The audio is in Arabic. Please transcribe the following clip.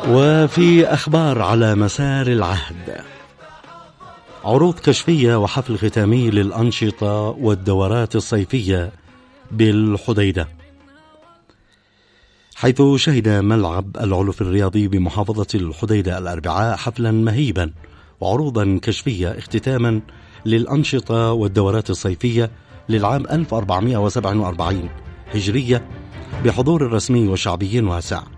وفي أخبار على مسار العهد، عروض كشفية وحفل ختامي للأنشطة والدورات الصيفية بالحديدة، حيث شهد ملعب العلوف الرياضي بمحافظة الحديدة الأربعاء حفلا مهيبا وعروضا كشفية اختتاما للأنشطة والدورات الصيفية للعام 1447 هجرية بحضور رسمي وشعبي واسع.